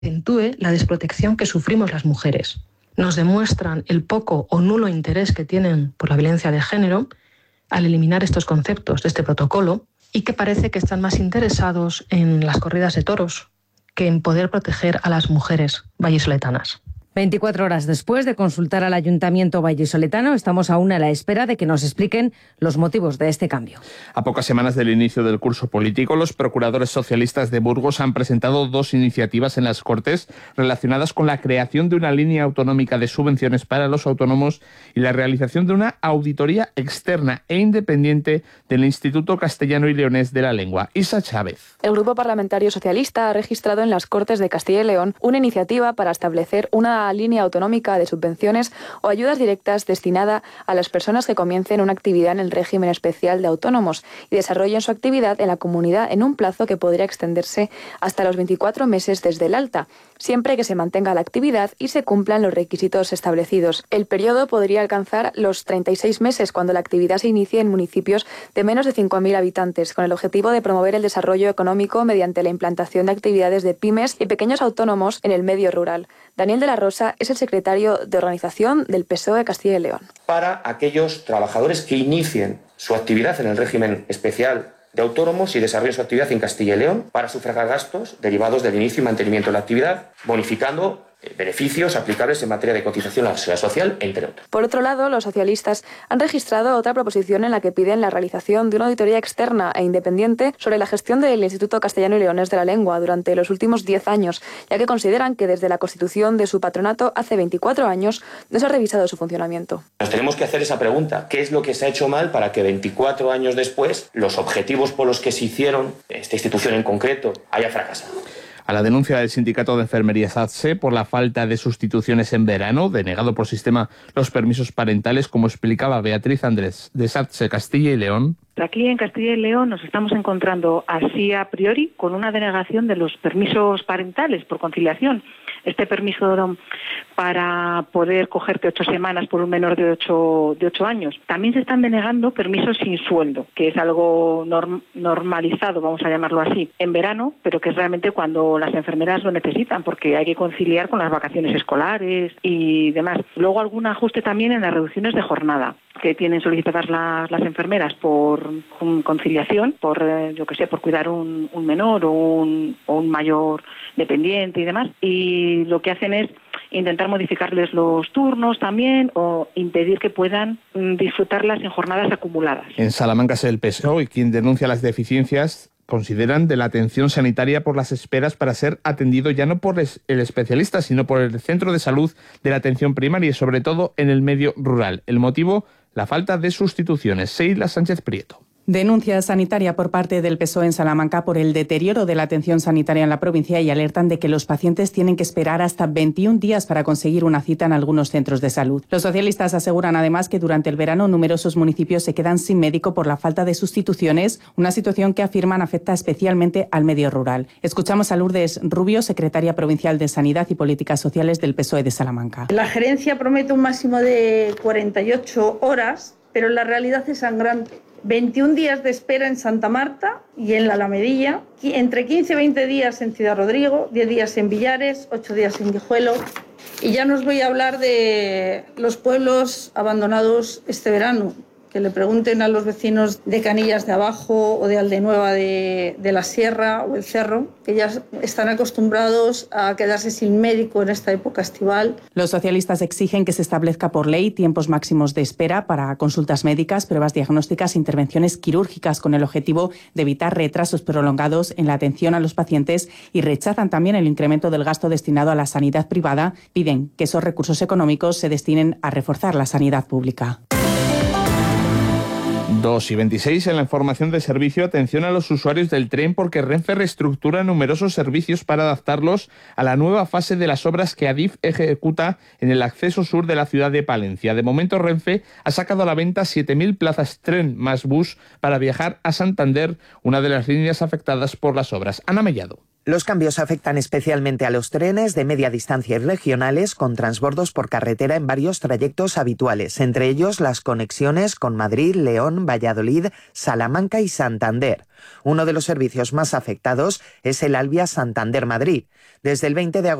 acentúe la desprotección que sufrimos las mujeres. Nos demuestran el poco o nulo interés que tienen por la violencia de género al eliminar estos conceptos de este protocolo y que parece que están más interesados en las corridas de toros que en poder proteger a las mujeres vallisoletanas. 24 horas después de consultar al Ayuntamiento vallisoletano, estamos aún a la espera de que nos expliquen los motivos de este cambio. A pocas semanas del inicio del curso político, los procuradores socialistas de Burgos han presentado 2 iniciativas en las Cortes relacionadas con la creación de una línea autonómica de subvenciones para los autónomos y la realización de una auditoría externa e independiente del Instituto Castellano y Leonés de la Lengua. Isa Chávez. El Grupo Parlamentario Socialista ha registrado en las Cortes de Castilla y León una iniciativa para establecer una línea autonómica de subvenciones o ayudas directas destinada a las personas que comiencen una actividad en el régimen especial de autónomos y desarrollen su actividad en la comunidad en un plazo que podría extenderse hasta los 24 meses desde el alta, siempre que se mantenga la actividad y se cumplan los requisitos establecidos. El periodo podría alcanzar los 36 meses cuando la actividad se inicie en municipios de menos de 5.000 habitantes, con el objetivo de promover el desarrollo económico mediante la implantación de actividades de pymes y pequeños autónomos en el medio rural. Daniel de la Rosa es el secretario de organización del PSOE de Castilla y León. Para aquellos trabajadores que inicien su actividad en el régimen especial de autónomos y desarrollen su actividad en Castilla y León para sufragar gastos derivados del inicio y mantenimiento de la actividad, bonificando beneficios aplicables en materia de cotización a la seguridad social, entre otros. Por otro lado, los socialistas han registrado otra proposición en la que piden la realización de una auditoría externa e independiente sobre la gestión del Instituto Castellano y Leonés de la Lengua durante los últimos 10 años, ya que consideran que desde la constitución de su patronato hace 24 años no se ha revisado su funcionamiento. Nos tenemos que hacer esa pregunta: ¿qué es lo que se ha hecho mal para que 24 años después los objetivos por los que se hicieron, esta institución en concreto, haya fracasado? A la denuncia del sindicato de enfermería SATSE por la falta de sustituciones en verano, denegado por sistema los permisos parentales, como explicaba Beatriz Andrés de SATSE Castilla y León. Aquí en Castilla y León nos estamos encontrando así a priori con una denegación de los permisos parentales por conciliación. Este permiso para poder cogerte 8 semanas por un menor de 8 años. También se están denegando permisos sin sueldo, que es algo normalizado, vamos a llamarlo así, en verano, pero que es realmente cuando las enfermeras lo necesitan, porque hay que conciliar con las vacaciones escolares y demás. Luego algún ajuste también en las reducciones de jornada que tienen solicitadas las enfermeras por conciliación, por por cuidar un menor o un mayor dependiente y demás, y lo que hacen es intentar modificarles los turnos también o impedir que puedan disfrutarlas en jornadas acumuladas. En Salamanca es el PSOE quien denuncia las deficiencias, consideran, de la atención sanitaria por las esperas para ser atendido ya no por el especialista, sino por el centro de salud de la atención primaria y sobre todo en el medio rural. El motivo, la falta de sustituciones. Seila Sánchez Prieto. Denuncia sanitaria por parte del PSOE en Salamanca por el deterioro de la atención sanitaria en la provincia y alertan de que los pacientes tienen que esperar hasta 21 días para conseguir una cita en algunos centros de salud. Los socialistas aseguran además que durante el verano numerosos municipios se quedan sin médico por la falta de sustituciones, una situación que afirman afecta especialmente al medio rural. Escuchamos a Lourdes Rubio, secretaria provincial de Sanidad y Políticas Sociales del PSOE de Salamanca. La gerencia promete un máximo de 48 horas, pero la realidad es sangrante. 21 días de espera en Santa Marta y en la Alamedilla, entre 15 y 20 días en Ciudad Rodrigo, 10 días en Villares, 8 días en Guijuelo. Y ya no os voy a hablar de los pueblos abandonados este verano, que le pregunten a los vecinos de Canillas de Abajo o de Aldenueva de la Sierra o el Cerro, que ya están acostumbrados a quedarse sin médico en esta época estival. Los socialistas exigen que se establezca por ley tiempos máximos de espera para consultas médicas, pruebas diagnósticas e intervenciones quirúrgicas con el objetivo de evitar retrasos prolongados en la atención a los pacientes y rechazan también el incremento del gasto destinado a la sanidad privada. Piden que esos recursos económicos se destinen a reforzar la sanidad pública. 2:26 en la información de servicio. Atención a los usuarios del tren porque Renfe reestructura numerosos servicios para adaptarlos a la nueva fase de las obras que Adif ejecuta en el acceso sur de la ciudad de Palencia. De momento Renfe ha sacado a la venta 7.000 plazas tren más bus para viajar a Santander, una de las líneas afectadas por las obras. Ana Mellado. Los cambios afectan especialmente a los trenes de media distancia y regionales con transbordos por carretera en varios trayectos habituales, entre ellos las conexiones con Madrid, León, Valladolid, Salamanca y Santander. Uno de los servicios más afectados es el Alvia Santander-Madrid. Desde el 20 de agosto